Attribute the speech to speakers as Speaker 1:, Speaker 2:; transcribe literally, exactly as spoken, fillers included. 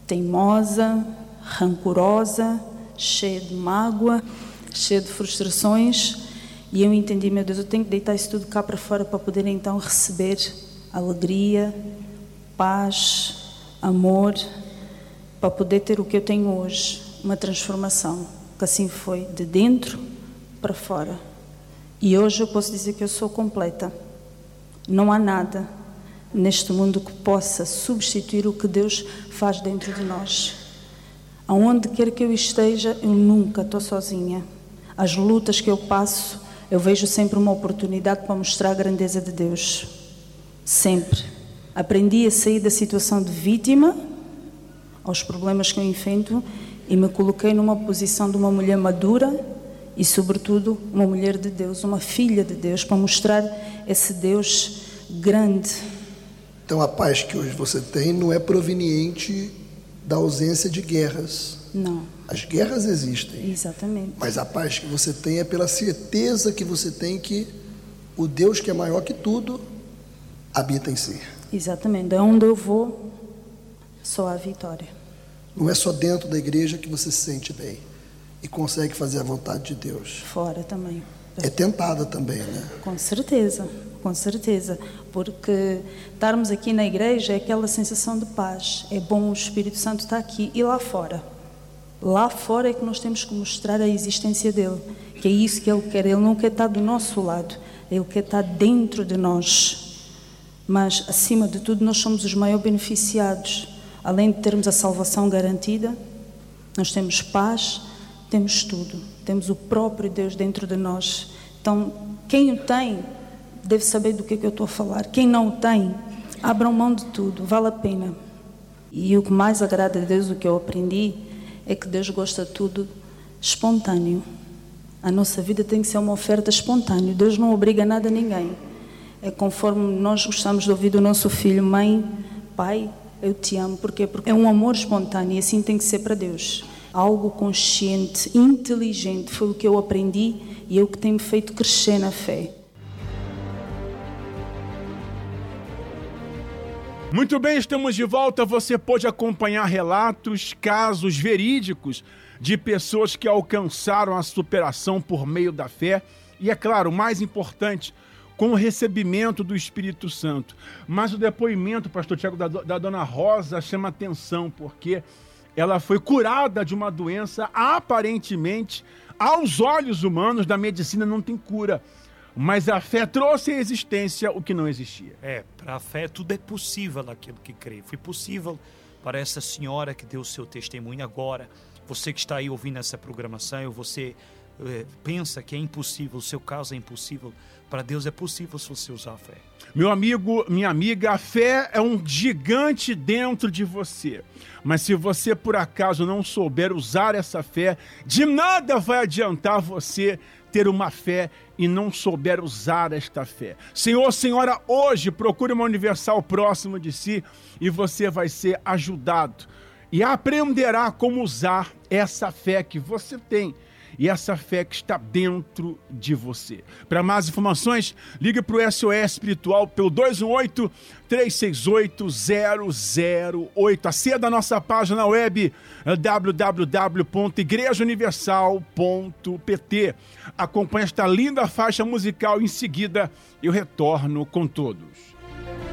Speaker 1: teimosa, rancorosa, cheia de mágoa, cheia de frustrações. E eu entendi, meu Deus, eu tenho que deitar isso tudo cá para fora para poder então receber alegria, paz, amor, para poder ter o que eu tenho hoje, uma transformação, que assim foi, de dentro para fora. E hoje eu posso dizer que eu sou completa. Não há nada neste mundo que possa substituir o que Deus faz dentro de nós. Aonde quer que eu esteja, eu nunca estou sozinha. As lutas que eu passo, eu vejo sempre uma oportunidade para mostrar a grandeza de Deus. Sempre. Aprendi a sair da situação de vítima aos problemas que eu enfrento e me coloquei numa posição de uma mulher madura e, sobretudo, uma mulher de Deus, uma filha de Deus, para mostrar esse Deus grande.
Speaker 2: Então, a paz que hoje você tem não é proveniente da ausência de guerras.
Speaker 1: Não.
Speaker 2: As guerras existem.
Speaker 1: Exatamente.
Speaker 2: Mas a paz que você tem é pela certeza que você tem que o Deus que é maior que tudo habita em si.
Speaker 1: Exatamente. Onde eu vou, só há vitória.
Speaker 2: Não é só dentro da igreja que você se sente bem e consegue fazer a vontade de Deus.
Speaker 1: Fora também.
Speaker 2: É tentada também, né?
Speaker 1: Com certeza, com certeza. Porque estarmos aqui na igreja é aquela sensação de paz. É bom, o Espírito Santo está aqui. E lá fora? Lá fora é que nós temos que mostrar a existência dele. Que é isso que ele quer. Ele não quer estar do nosso lado. Ele quer estar dentro de nós. Mas, acima de tudo, nós somos os maiores beneficiados. Além de termos a salvação garantida, nós temos paz, temos tudo. Temos o próprio Deus dentro de nós. Então, quem o tem, deve saber do que é que eu estou a falar. Quem não o tem, abram mão de tudo, vale a pena. E o que mais agrada a Deus, o que eu aprendi, é que Deus gosta de tudo espontâneo. A nossa vida tem que ser uma oferta espontânea. Deus não obriga nada a ninguém. É conforme nós gostamos de ouvir do nosso filho: mãe, pai, eu te amo. Porquê? Porque é um amor espontâneo e assim tem que ser para Deus. Algo consciente, inteligente, foi o que eu aprendi e é o que tem me feito crescer na fé.
Speaker 3: Muito bem, estamos de volta. Você pode acompanhar relatos, casos verídicos de pessoas que alcançaram a superação por meio da fé. E é claro, o mais importante, com o recebimento do Espírito Santo. Mas o depoimento, pastor Tiago, da, da dona Rosa chama atenção, porque ela foi curada de uma doença, aparentemente, aos olhos humanos, da medicina não tem cura. Mas a fé trouxe à existência o que não existia.
Speaker 4: É, para a fé tudo é possível naquilo que crê. Foi possível para essa senhora que deu o seu testemunho agora. Você que está aí ouvindo essa programação, você é, pensa que é impossível, o seu caso é impossível. Para Deus é possível se você usar a fé.
Speaker 3: Meu amigo, minha amiga, a fé é um gigante dentro de você. Mas se você, por acaso, não souber usar essa fé, de nada vai adiantar você ter uma fé e não souber usar esta fé. Senhor, senhora, hoje procure uma Universal próximo de si e você vai ser ajudado e aprenderá como usar essa fé que você tem e essa fé que está dentro de você. Para mais informações, ligue para o S O S Espiritual pelo dois um oito, três seis oito, zero zero oito. Aceda a nossa página web w w w ponto igreja universal ponto p t. Acompanhe esta linda faixa musical. Em seguida, eu retorno com todos.